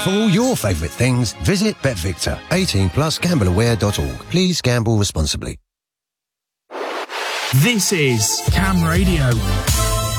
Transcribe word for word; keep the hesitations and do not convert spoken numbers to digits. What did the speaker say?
For all your favourite things, visit BetVictor. eighteen plus gamble aware dot org. Please gamble responsibly. This is Cam Radio.